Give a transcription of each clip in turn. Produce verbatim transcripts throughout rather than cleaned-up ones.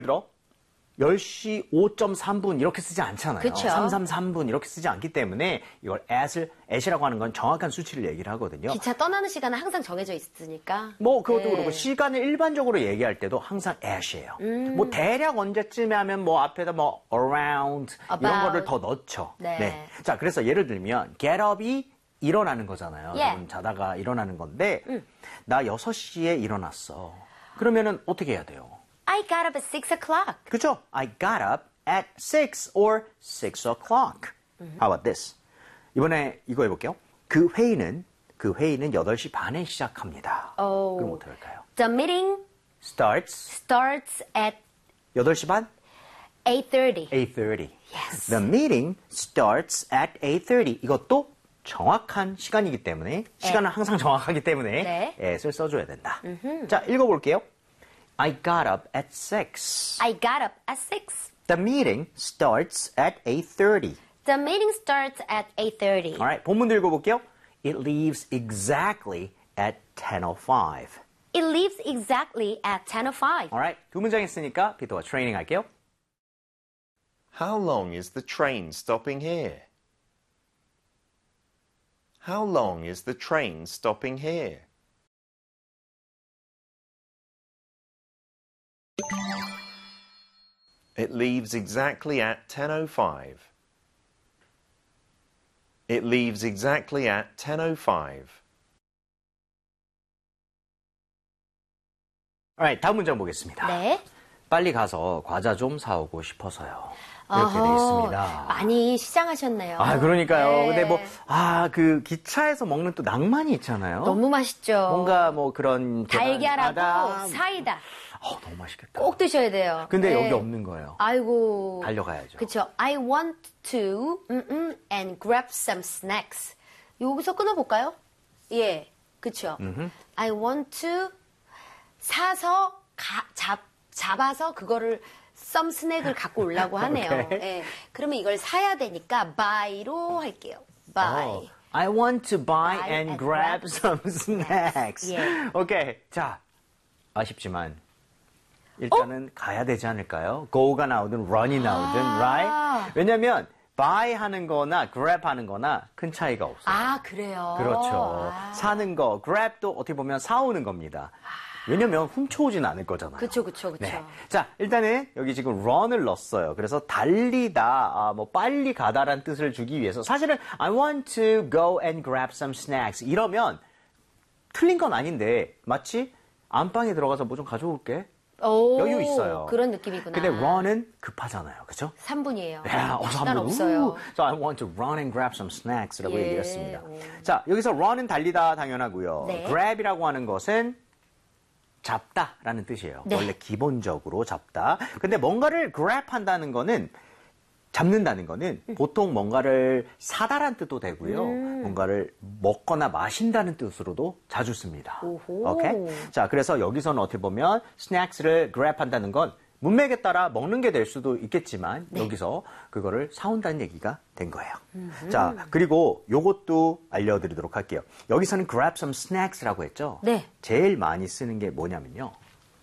들어 열 시 오 점 삼 분 이렇게 쓰지 않잖아요. 그쵸. 삼삼삼 분 이렇게 쓰지 않기 때문에 이걸 at을, at이라고 하는 건 정확한 수치를 얘기를 하거든요. 기차 떠나는 시간은 항상 정해져 있으니까. 뭐 그것도 네. 그렇고 시간을 일반적으로 얘기할 때도 항상 at이에요. 음. 뭐 대략 언제쯤에 하면 뭐 앞에다 뭐 around About. 이런 거를 더 넣죠. 네. 네. 자, 그래서 예를 들면 get up이 일어나는 거잖아요. 예. 여러분 자다가 일어나는 건데 음. 나 여섯 시에 일어났어. 그러면은 어떻게 해야 돼요? I got up at six o'clock. 그죠? I got up at six or six o'clock. How about this? 이번에 이거 해볼게요. 그 회의는 그 회의는 여덟 시 반에 시작합니다. Oh. 그럼 어떻게 할까요? The meeting Starts starts at 여덟 시 반? eight thirty. eight thirty. Yes. The meeting starts at eight thirty. 이것도 정확한 시간이기 때문에 시간은 항상 정확하기 때문에 네. at을 써줘야 된다. 자, 읽어볼게요. I got up at six. I got up at six. The meeting starts at eight thirty. The meeting starts at eight thirty. Alright, 본문도 읽어볼게요. It leaves exactly at ten oh five. It leaves exactly at ten oh five. Alright, 두 문장 있으니까 피터와 트레이닝 할게요. How long is the train stopping here? How long is the train stopping here? It leaves exactly at ten oh five. It leaves exactly at ten oh five. Alright, 다음 문장 보겠습니다. 네. 빨리 가서 과자 좀 사오고 싶어서요. 이렇게 돼 어허, 있습니다. 많이 시장하셨네요. 아, 그러니까요. 네. 근데 뭐, 아, 그 기차에서 먹는 또 낭만이 있잖아요. 너무 맛있죠. 뭔가 뭐 그런 달걀하고 바다. 사이다. 어, 너무 맛있겠다. 꼭 드셔야 돼요. 근데 네. 여기 없는 거예요. 아이고. 달려가야죠. 그쵸. I want to 음, 음, and grab some snacks. 여기서 끊어볼까요? 예. 그쵸. 음흠. I want to 사서 가, 잡, 잡아서 그거를 some snack을 갖고 오려고 하네요. 오케이. 예. 그러면 이걸 사야 되니까 buy로 할게요. buy. Oh, I want to buy, Buy and, and grab, grab some snacks. 예. 오케이. 자, 아쉽지만 일단은 가야 되지 않을까요? go가 나오든 run이 나오든, 아. right? 왜냐면 buy 하는 거나 grab 하는 거나 큰 차이가 없어요. 아, 그래요? 그렇죠. 아. 사는 거, grab도 어떻게 보면 사오는 겁니다. 왜냐면 훔쳐오진 않을 거잖아요. 그쵸, 그쵸, 그쵸. 네. 자, 일단은 여기 지금 run을 넣었어요. 그래서 달리다, 아, 뭐 빨리 가다라는 뜻을 주기 위해서 사실은 I want to go and grab some snacks 이러면 틀린 건 아닌데 마치 안방에 들어가서 뭐 좀 가져올게. 오, 여유 있어요. 그런 느낌이구나. 근데 run은 급하잖아요. 그렇죠? 삼 분이에요. 야, 어서 시간 한번 없어요. So I want to run and grab some snacks라고 예, 얘기했습니다. 오. 자, 여기서 run은 달리다 당연하고요. 네. grab이라고 하는 것은 잡다라는 뜻이에요. 네. 원래 기본적으로 잡다. 근데 뭔가를 grab 한다는 거는 잡는다는 거는 음. 보통 뭔가를 사다란 뜻도 되고요. 음. 뭔가를 먹거나 마신다는 뜻으로도 자주 씁니다. 오호. 오케이? 자, 그래서 여기서는 어떻게 보면 스낵스를 grab 한다는 건 문맥에 따라 먹는 게 될 수도 있겠지만 네. 여기서 그거를 사온다는 얘기가 된 거예요. 음흠. 자, 그리고 요것도 알려드리도록 할게요. 여기서는 grab some snacks라고 했죠? 네. 제일 많이 쓰는 게 뭐냐면요.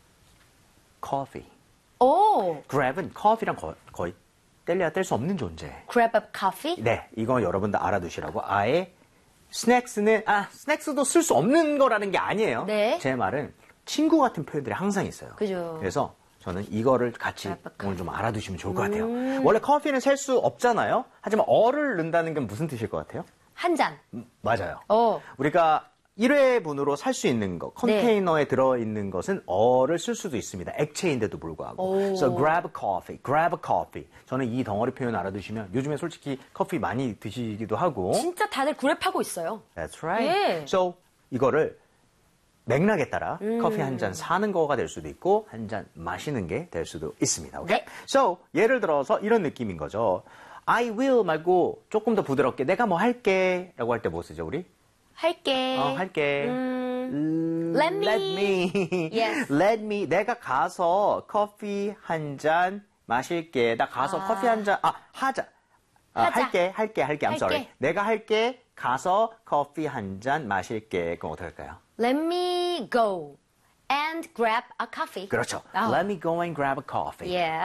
coffee. 오, grab은 커피랑 거, 거의 뗄래야 뗄 수 없는 존재. grab up coffee? 네, 이거 여러분들 알아두시라고. 아예 스낵스는 아 스낵스도 쓸 수 없는 거라는 게 아니에요. 네. 제 말은 친구 같은 표현들이 항상 있어요. 그죠. 그래서 저는 이거를 같이 grab up 오늘 좀 알아두시면 좋을 것 같아요. 음. 원래 커피는 셀 수 없잖아요. 하지만 어를 넣는다는 건 무슨 뜻일 것 같아요? 한 잔. 음, 맞아요. 어. 우리가 일 회분으로 살 수 있는 거, 컨테이너에 네. 들어있는 것은 어를 쓸 수도 있습니다. 액체인데도 불구하고. 오. So grab a coffee, grab a coffee. 저는 이 덩어리 표현 알아두시면 요즘에 솔직히 커피 많이 드시기도 하고. 진짜 다들 그랩하고 있어요. That's right. 예. So 이거를 맥락에 따라 음. 커피 한 잔 사는 거가 될 수도 있고 한 잔 마시는 게 될 수도 있습니다. Okay? 네. So 예를 들어서 이런 느낌인 거죠. I will 말고 조금 더 부드럽게 내가 뭐 할게 라고 할 때 뭐 쓰죠 우리? 할게. 어, 할게. 음, Let let me. me. Yes. Let me. 내가 가서 커피 한 잔 마실게. 나 가서 아. 커피 한 잔, 아, 하자. 아, 하자. 할게, 할게, 할게. I'm 할게. sorry. 내가 할게. 가서 커피 한 잔 마실게. 그럼 어떻게 할까요? Let me go and and grab a coffee. 그렇죠. 아. Let me go and grab a coffee. Yeah.